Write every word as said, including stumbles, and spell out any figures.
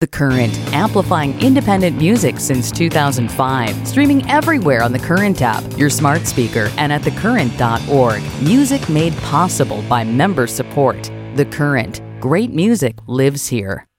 The Current, amplifying independent music since two thousand five. Streaming everywhere on the Current app, your smart speaker, and at the current dot org. Music made possible by member support. The Current. Great music lives here.